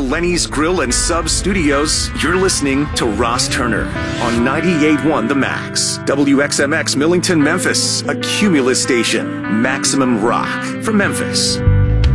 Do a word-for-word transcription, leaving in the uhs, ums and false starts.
Lenny's Grill and Sub Studios, you're listening to Ross Turner on ninety-eight point one The Max. W X M X Millington, Memphis, a Cumulus station. Maximum rock from Memphis.